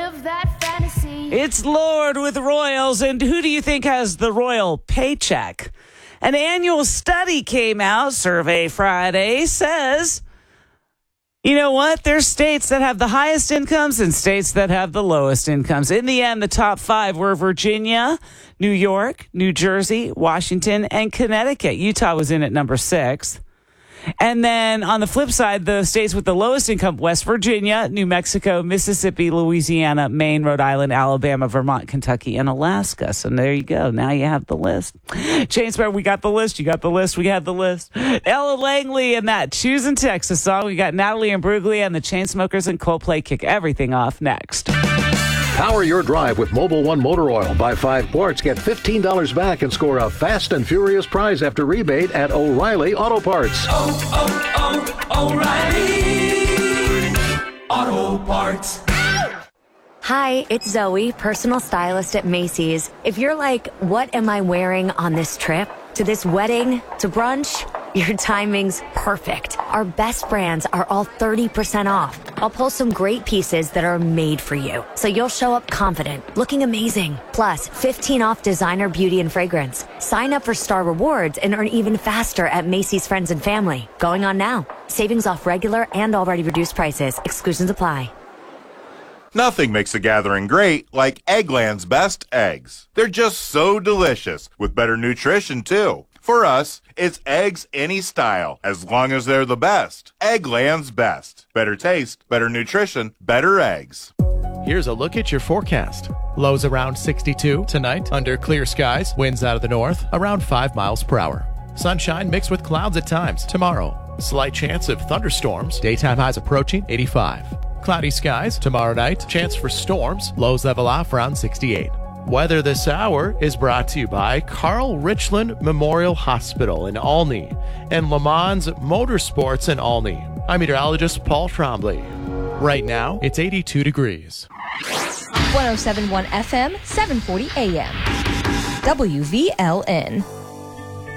of that fantasy. It's Lord with Royals, and who do you think has the royal paycheck? An annual study came out, Survey Friday, says, you know what? There's states that have the highest incomes and states that have the lowest incomes. In the end, the top 5 were Virginia, New York, New Jersey, Washington, and Connecticut. Utah was in at number 6. And then on the flip side, the states with the lowest income, West Virginia, New Mexico, Mississippi, Louisiana, Maine, Rhode Island, Alabama, Vermont, Kentucky, and Alaska. So there you go. Now you have the list. Chainsmokers, we got the list. You got the list. We had the list. Ella Langley and that Choosing Texas song. We got Natalie Imbruglia and the Chainsmokers and Coldplay kick everything off next. Power your drive with Mobil 1 Motor Oil. Buy 5 quarts, get $15 back, and score a fast and furious prize after rebate at O'Reilly Auto Parts. O'Reilly Auto Parts. Hi, it's Zoe, personal stylist at Macy's. If you're like, what am I wearing on this trip? To this wedding? To brunch? Your timing's perfect. Our best brands are all 30% off. I'll pull some great pieces that are made for you, so you'll show up confident, looking amazing. Plus, 15 off designer beauty and fragrance. Sign up for Star Rewards and earn even faster at Macy's Friends and Family. Going on now. Savings off regular and already reduced prices. Exclusions apply. Nothing makes a gathering great like Eggland's best eggs. They're just so delicious, with better nutrition too. For us, it's eggs any style, as long as they're the best. Eggland's best. Better taste, better nutrition, better eggs. Here's a look at your forecast. Lows around 62 tonight, under clear skies, winds out of the north, around 5 miles per hour. Sunshine mixed with clouds at times. Tomorrow, slight chance of thunderstorms, daytime highs approaching 85. Cloudy skies tomorrow night, chance for storms, lows level off around 68. Weather this hour is brought to you by Carl Richland Memorial Hospital in Olney and Le Mans Motorsports in Olney. I'm meteorologist Paul Trombley. Right now, it's 82 degrees. 107.1 FM, 740 AM. WVLN.